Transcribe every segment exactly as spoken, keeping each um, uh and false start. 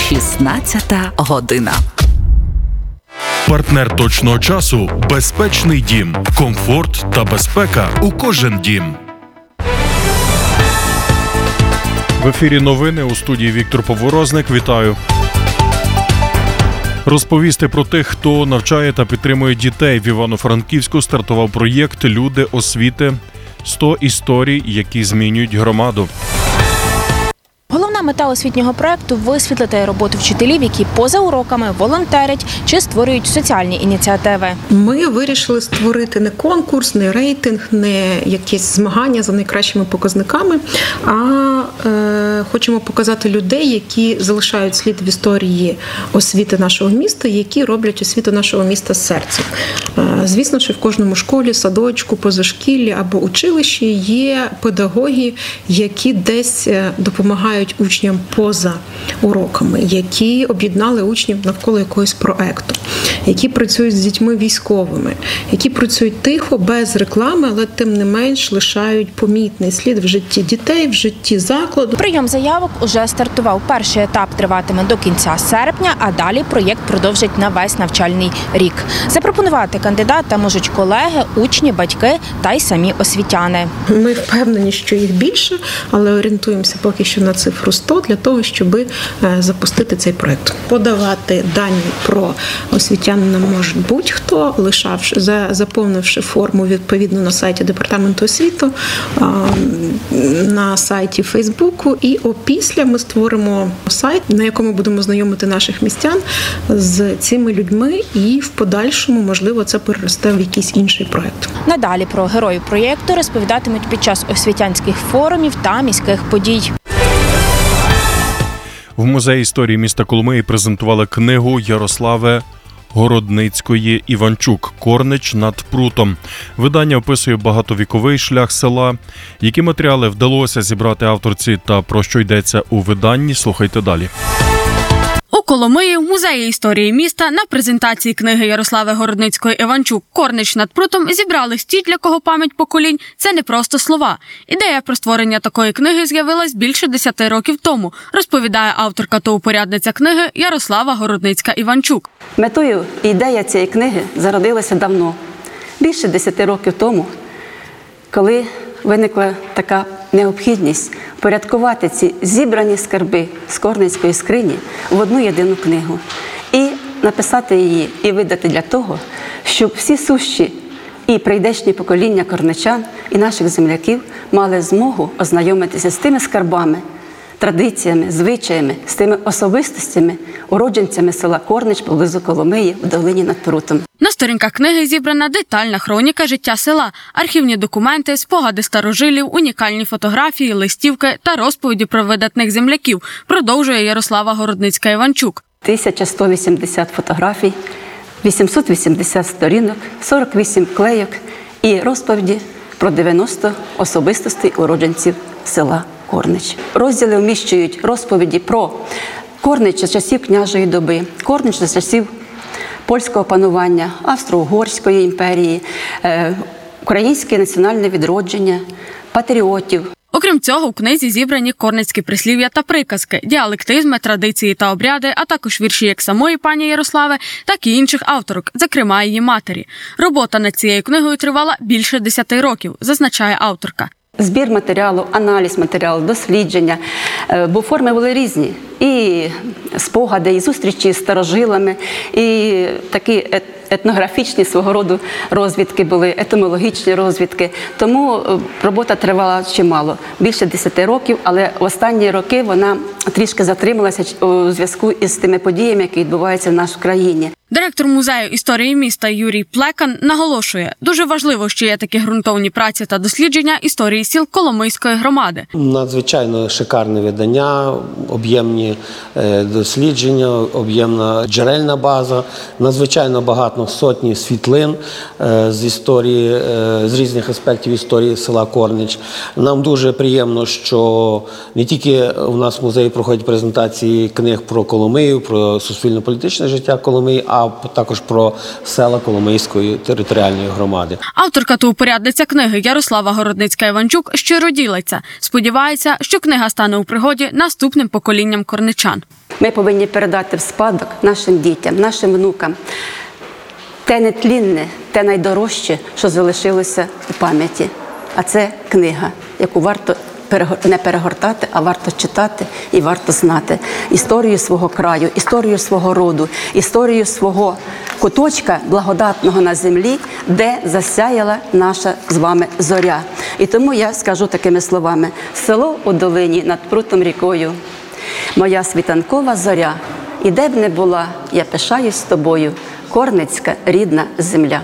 шістнадцята година. Партнер точного часу – безпечний дім. Комфорт та безпека у кожен дім. В ефірі новини, у студії Віктор Поворозник. Вітаю. Розповісти про тих, хто навчає та підтримує дітей. В Івано-Франківську стартував проєкт «Люди освіти. сто історій, які змінюють громаду». Головна мета освітнього проєкту – висвітлити роботу вчителів, які поза уроками волонтерять чи створюють соціальні ініціативи. Ми вирішили створити не конкурс, не рейтинг, не якісь змагання за найкращими показниками, а е, хочемо показати людей, які залишають слід в історії освіти нашого міста, які роблять освіту нашого міста з серцем. Е, звісно, що в кожному школі, садочку, позашкіллі або училищі є педагоги, які десь допомагають учням поза уроками, які об'єднали учнів навколо якогось проекту, які працюють з дітьми військовими, які працюють тихо, без реклами, але тим не менш лишають помітний слід в житті дітей, в житті закладу. Прийом заявок уже стартував. Перший етап триватиме до кінця серпня, а далі проєкт продовжить на весь навчальний рік. Запропонувати кандидата можуть колеги, учні, батьки та й самі освітяни. Ми впевнені, що їх більше, але орієнтуємося поки що на цифру сто для того, щоб запустити цей проєкт. Подавати дані про освітянина може будь-хто, лишавши, заповнивши форму відповідно на сайті Департаменту освіти, на сайті Фейсбуку, і опісля ми створимо сайт, на якому будемо знайомити наших містян з цими людьми, і в подальшому, можливо, це переросте в якийсь інший проєкт. Надалі про героїв проєкту розповідатимуть під час освітянських форумів та міських подій. В Музеї історії міста Коломиї презентували книгу Ярослави Городницької «Іванчук. Корнич над прутом». Видання описує багатовіковий шлях села. Які матеріали вдалося зібрати авторці та про що йдеться у виданні, слухайте далі. У Коломиї в Музеї історії міста на презентації книги Ярослави Городницької «Іванчук. Корнич над прутом» зібрались ті, для кого пам'ять поколінь – це не просто слова. Ідея про створення такої книги з'явилась більше десяти років тому, розповідає авторка та упорядниця книги Ярослава Городницька Іванчук. Метою і ідея цієї книги зародилася давно, більше десяти років тому, коли виникла така необхідність порядкувати ці зібрані скарби з Корницької скрині в одну єдину книгу і написати її і видати для того, щоб всі сущі і прийдешні покоління корничан і наших земляків мали змогу ознайомитися з тими скарбами, традиціями, звичаями, з тими особистостями, уродженцями села Корнич поблизу Коломиї в долині над прутом. На сторінках книги зібрана детальна хроніка життя села, архівні документи, спогади старожилів, унікальні фотографії, листівки та розповіді про видатних земляків, продовжує Ярослава Городницька Іванчук. тисяча сто вісімдесят фотографій, вісімсот вісімдесят сторінок, сорок вісім клейок і розповіді про дев'яносто особистостей уродженців села Корнич. Розділи вміщують розповіді про Корнич за часів княжої доби, Корнич за часів польського панування, Австро-Угорської імперії, українське національне відродження, патріотів. Окрім цього, у книзі зібрані корницькі прислів'я та приказки, діалектизми, традиції та обряди, а також вірші як самої пані Ярослави, так і інших авторок, зокрема її матері. Робота над цією книгою тривала більше десяти років, зазначає авторка. Збір матеріалу, аналіз матеріалу, дослідження, бо форми були різні. І спогади, і зустрічі з старожилами, і такі етнографічні свого роду розвідки були, етимологічні розвідки. Тому робота тривала чимало, більше десяти років, але в останні роки вона трішки затрималася у зв'язку із тими подіями, які відбуваються в нашій країні. Директор Музею історії міста Юрій Плекан наголошує, дуже важливо, що є такі ґрунтовні праці та дослідження історії сіл Коломийської громади. Надзвичайно шикарне видання, об'ємні дослідження, об'ємна джерельна база, надзвичайно багато сотні світлин з історії, з різних аспектів історії села Корнич. Нам дуже приємно, що не тільки у нас в музеї проходять презентації книг про Коломию, про суспільно-політичне життя Коломиї, а також про села Коломийської територіальної громади. Авторка та упорядниця книги Ярослава Городницька Іванчук щиро ділиться. Сподівається, що книга стане у пригоді наступним поколінням корничан. Ми повинні передати в спадок нашим дітям, нашим внукам те нетлінне, те найдорожче, що залишилося у пам'яті. А це книга, яку варто не перегортати, а варто читати і варто знати. Історію свого краю, історію свого роду, історію свого куточка благодатного на землі, де засяяла наша з вами зоря. І тому я скажу такими словами: село у долині над прутом рікою, моя світанкова зоря, і де б не була, я пишаюсь тобою, Корницька рідна земля.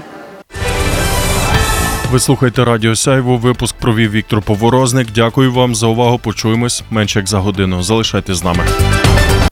Ви слухаєте Радіо Сяйво. Випуск провів Віктор Поворозник. Дякую вам за увагу. Почуємось менше як за годину. Залишайтесь з нами.